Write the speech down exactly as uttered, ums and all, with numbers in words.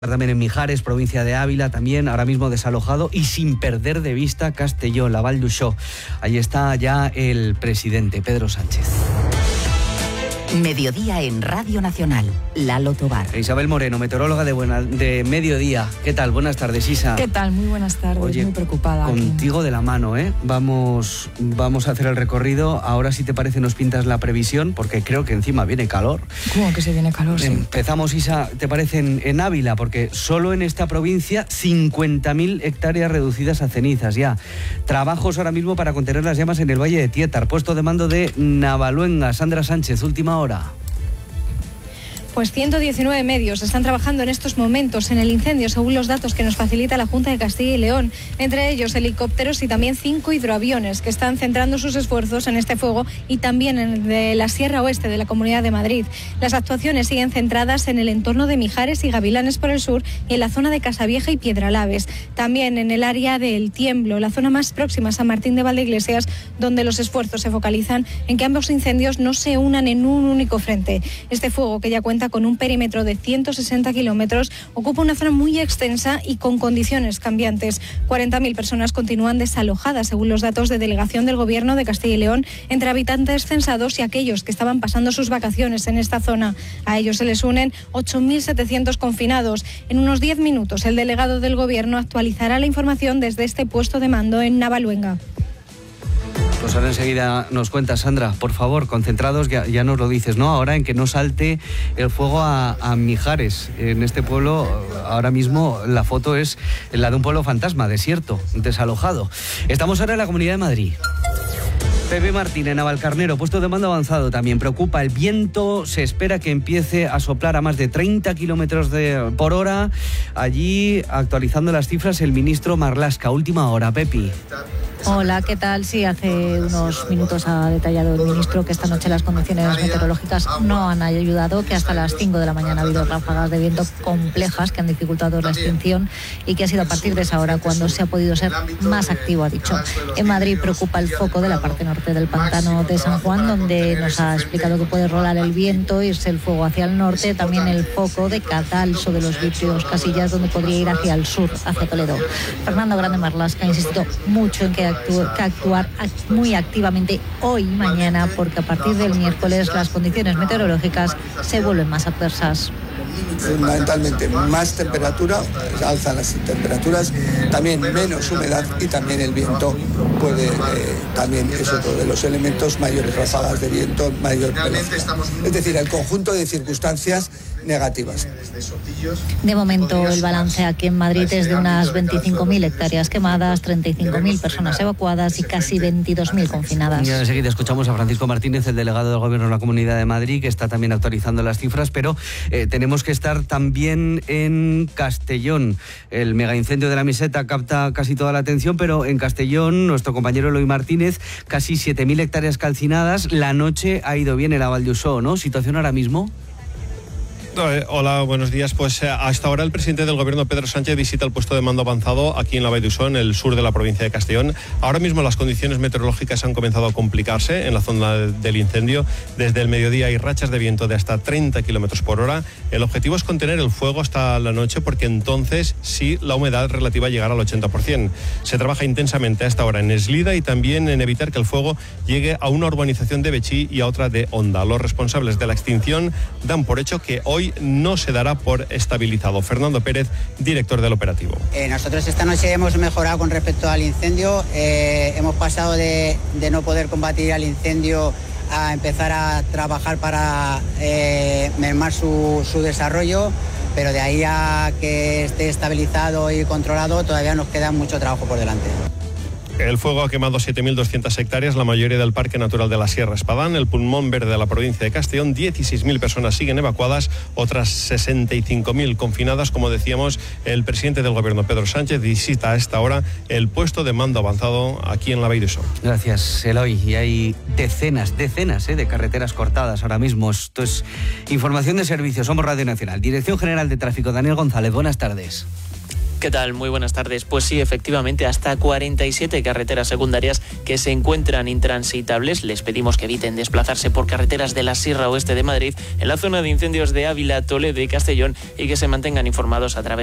También en Mijares, provincia de Ávila, también ahora mismo desalojado y sin perder de vista Castellón, la Vall d'Uixó. Ahí está ya el presidente, Pedro Sánchez. Mediodía en Radio Nacional, Lalo Tobar. Isabel Moreno, meteoróloga de, buena, de Mediodía. ¿Qué tal? Buenas tardes, Isa. ¿Qué tal? Muy buenas tardes. Oye, muy preocupada. Contigo aquí. de la mano, ¿eh? Vamos, vamos a hacer el recorrido. Ahora, si te parece, nos pintas la previsión, porque creo que encima viene calor. ¿Cómo que se viene calor? Sí. Empezamos, Isa, ¿te parece en, en Ávila? Porque solo en esta provincia cincuenta mil hectáreas reducidas a cenizas ya. Trabajos ahora mismo para contener las llamas en el Valle de Tiétar. Puesto de mando de Navaluenga. Sandra Sánchez, última hora. Pues ciento diecinueve medios están trabajando en estos momentos en el incendio, según los datos que nos facilita la Junta de Castilla y León. Entre ellos helicópteros y también cinco hidroaviones que están centrando sus esfuerzos en este fuego y también en el de la Sierra Oeste de la Comunidad de Madrid. Las actuaciones siguen centradas en el entorno de Mijares y Gavilanes por el sur y en la zona de Casavieja y Piedralaves. También en el área del Tiemblo, la zona más próxima a San Martín de Valdeiglesias, donde los esfuerzos se focalizan en que ambos incendios no se unan en un único frente. Este fuego, que ya cuenta con un perímetro de ciento sesenta kilómetros, ocupa una zona muy extensa y con condiciones cambiantes. cuarenta mil personas continúan desalojadas, según los datos de delegación del Gobierno de Castilla y León, entre habitantes censados y aquellos que estaban pasando sus vacaciones en esta zona. A ellos se les unen ocho mil setecientos confinados. En unos diez minutos, el delegado del Gobierno actualizará la información desde este puesto de mando en Navaluenga. Pues ahora enseguida nos cuentas, Sandra, por favor, concentrados, ya, ya nos lo dices, ¿no? Ahora en que no salte el fuego a, a Mijares. En este pueblo, ahora mismo, la foto es la de un pueblo fantasma, desierto, desalojado. Estamos ahora en la Comunidad de Madrid. Pepe Martín, en Navalcarnero, puesto de mando avanzado también. Preocupa el viento, se espera que empiece a soplar a más de treinta kilómetros de, por hora. Allí, actualizando las cifras, el ministro Marlaska. Última hora, Pepi. Hola, ¿qué tal? Sí, hace unos minutos ha detallado el ministro que esta noche las condiciones meteorológicas no han ayudado, que hasta las cinco de la mañana ha habido ráfagas de viento complejas que han dificultado la extinción y que ha sido a partir de esa hora cuando se ha podido ser más activo, ha dicho. En Madrid preocupa el foco de la parte norte del pantano de San Juan, donde nos ha explicado que puede rolar el viento, irse el fuego hacia el norte, también el foco de Catalso de los Vítrios Casillas, donde podría ir hacia el sur, hacia Toledo. Fernando Grande Marlaska ha insistido mucho en que que actuar muy activamente hoy y mañana, porque a partir del miércoles las condiciones meteorológicas se vuelven más adversas. Fundamentalmente más temperatura, alzan las temperaturas, también menos humedad y también el viento puede, eh, también es otro de los elementos, mayores ráfagas de viento, mayor velocidad. Es decir, el conjunto de circunstancias negativas. De momento el balance aquí en Madrid es de unas veinticinco mil hectáreas quemadas, treinta y cinco mil personas evacuadas y casi veintidós mil confinadas. Ya enseguida escuchamos a Francisco Martínez, el delegado del Gobierno de la Comunidad de Madrid, que está también actualizando las cifras, pero eh, tenemos que estar también en Castellón. El megaincendio de la Meseta capta casi toda la atención, pero en Castellón, nuestro compañero Eloy Martínez, casi siete mil hectáreas calcinadas. La noche ha ido bien en la Vall d'Uixó, ¿no? ¿Situación ahora mismo? Hola, buenos días. Pues hasta ahora el presidente del Gobierno, Pedro Sánchez, visita el puesto de mando avanzado aquí en la Vall d'Uixó, en el sur de la provincia de Castellón. Ahora mismo las condiciones meteorológicas han comenzado a complicarse en la zona del incendio. Desde el mediodía hay rachas de viento de hasta treinta kilómetros por hora. El objetivo es contener el fuego hasta la noche, porque entonces sí la humedad relativa llegará al ochenta por ciento. Se trabaja intensamente a esta hora en Eslida y también en evitar que el fuego llegue a una urbanización de Betxí y a otra de Onda. Los responsables de la extinción dan por hecho que hoy no se dará por estabilizado. Fernando Pérez, director del operativo. Eh, nosotros esta noche hemos mejorado con respecto al incendio. Eh, hemos pasado de, de no poder combatir al incendio a empezar a trabajar para eh, mermar su, su desarrollo, pero de ahí a que esté estabilizado y controlado todavía nos queda mucho trabajo por delante. El fuego ha quemado siete mil doscientas hectáreas, la mayoría del Parque Natural de la Sierra Espadán, el pulmón verde de la provincia de Castellón. dieciséis mil personas siguen evacuadas, otras sesenta y cinco mil confinadas. Como decíamos, el presidente del Gobierno, Pedro Sánchez, visita a esta hora el puesto de mando avanzado aquí en la Vall d'Uixó. Gracias, Eloy. Y hay decenas, decenas ¿eh? de carreteras cortadas ahora mismo. Esto es información de servicio. Somos Radio Nacional. Dirección General de Tráfico, Daniel González. Buenas tardes. ¿Qué tal? Muy buenas tardes. Pues sí, efectivamente, hasta cuarenta y siete carreteras secundarias que se encuentran intransitables. Les pedimos que eviten desplazarse por carreteras de la Sierra Oeste de Madrid, en la zona de incendios de Ávila, Toledo y Castellón, y que se mantengan informados a través